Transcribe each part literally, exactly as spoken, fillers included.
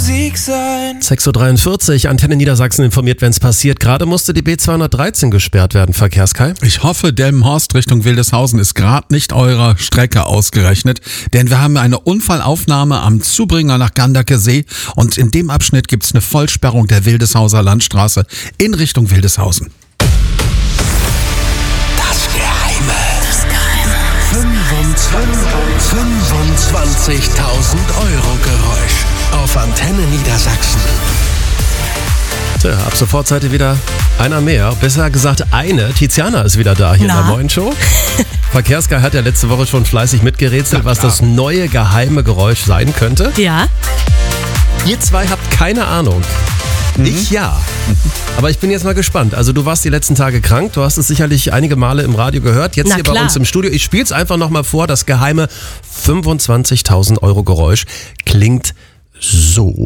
Musik sein. sechs Uhr dreiundvierzig, Antenne Niedersachsen informiert, wenn es passiert. Gerade musste die B zweihundertdreizehn gesperrt werden, Verkehrskai. Ich hoffe, Delmenhorst Richtung Wildeshausen ist gerade nicht eurer Strecke ausgerechnet, denn wir haben eine Unfallaufnahme am Zubringer nach Ganderke See und in dem Abschnitt gibt es eine Vollsperrung der Wildeshauser Landstraße in Richtung Wildeshausen. Das Geheime. Das Geheime. fünfundzwanzigtausend Euro Geräusch auf Antenne Niedersachsen. Tja, ab sofort seid ihr wieder einer mehr. Besser gesagt eine. Tiziana ist wieder da hier Na? in der Moin Show. Verkehrskai hat ja letzte Woche schon fleißig mitgerätselt, was das neue geheime Geräusch sein könnte. Ja. Ihr zwei habt keine Ahnung. Ich ja. Aber ich bin jetzt mal gespannt. Also du warst die letzten Tage krank. Du hast es sicherlich einige Male im Radio gehört. Jetzt Na hier bei klar. uns im Studio. Ich spiele es einfach nochmal vor. Das geheime fünfundzwanzigtausend Euro Geräusch klingt so.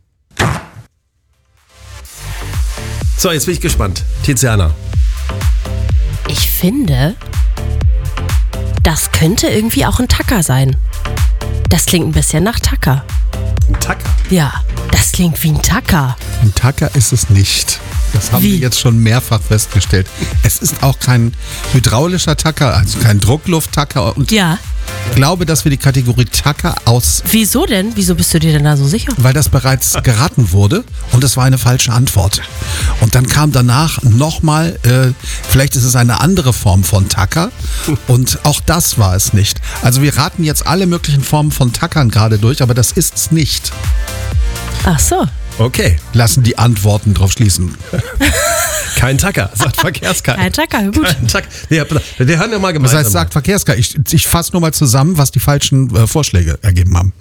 So, jetzt bin ich gespannt. Tiziana. Ich finde, das könnte irgendwie auch ein Tacker sein. Das klingt ein bisschen nach Tacker. Ein Tacker. Ja, das klingt wie ein Tacker. Ein Tacker ist es nicht. Das haben Wie? wir jetzt schon mehrfach festgestellt. Es ist auch kein hydraulischer Tacker, also kein Druckluft-Tacker. Und Ja. ich glaube, dass wir die Kategorie Tacker aus, Wieso denn? Wieso bist du dir denn da so sicher? weil das bereits geraten wurde und es war eine falsche Antwort. Und dann kam danach nochmal, äh, vielleicht ist es eine andere Form von Tacker und auch das war es nicht. Also wir raten jetzt alle möglichen Formen von Tackern gerade durch, aber das ist es nicht. Ach so. Okay. Lassen die Antworten drauf schließen. Kein Tacker, sagt Verkehrskai. Ein Tacker, gut. Kein Tacker. Wir, wir hören ja mal Das gemeinsam. heißt, sagt Verkehrskai. Ich, ich fasse nur mal zusammen, was die falschen äh, Vorschläge ergeben haben.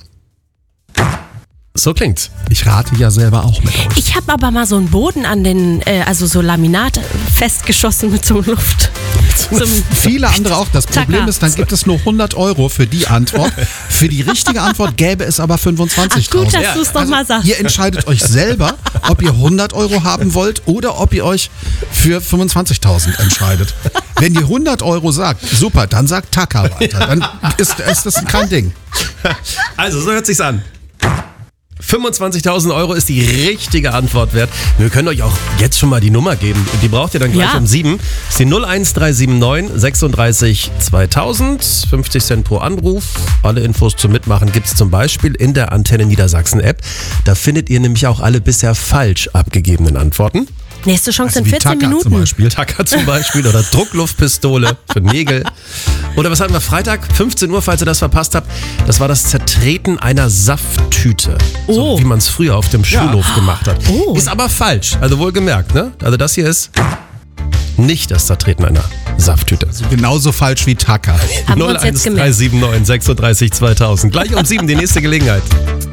So klingt's. Ich rate ja selber auch mit euch. Ich habe aber mal so einen Boden an den, äh, also so Laminat festgeschossen mit so Luft. Zum Viele andere auch. Das Problem Tacker. ist, dann gibt es nur hundert Euro für die Antwort. Für die richtige Antwort gäbe es aber Ach gut, fünfundzwanzigtausend. dass du es nochmal sagst. Ihr entscheidet euch selber, ob ihr hundert Euro haben wollt oder ob ihr euch für fünfundzwanzigtausend entscheidet. Wenn ihr hundert Euro sagt, super, dann sagt Tacker weiter. Dann ist, ist das kein Ding. Also, so hört sich's an. fünfundzwanzigtausend Euro ist die richtige Antwort wert. Wir können euch auch jetzt schon mal die Nummer geben. Die braucht ihr dann gleich Ja. um sieben. Das ist die null eins drei sieben neun sechsunddreißig zweitausend. fünfzig Cent pro Anruf. Alle Infos zum Mitmachen gibt es zum Beispiel in der Antenne Niedersachsen App. Da findet ihr nämlich auch alle bisher falsch abgegebenen Antworten. Nächste Chance in Wie vierzehn Tacker Minuten. zum Beispiel. Tacker zum Beispiel oder Druckluftpistole für Nägel. Oder was hatten wir Freitag? fünfzehn Uhr, falls ihr das verpasst habt. Das war das Zertreten einer Safttüte. Oh. So wie man es früher auf dem Schulhof gemacht hat. Oh. Ist aber falsch. Also wohlgemerkt, ne? Also das hier ist nicht das Zertreten einer Safttüte. Genauso falsch wie Tacker. Haben wir uns jetzt null eins drei gemerkt. sieben neun sechsunddreißig zweitausend. Gleich um sieben die nächste Gelegenheit.